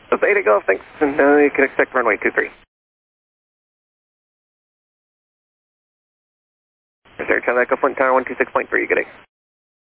That's 8 Golf, thanks, and you can expect runway 23. Research on Echo Flint Tower 126.3, good day.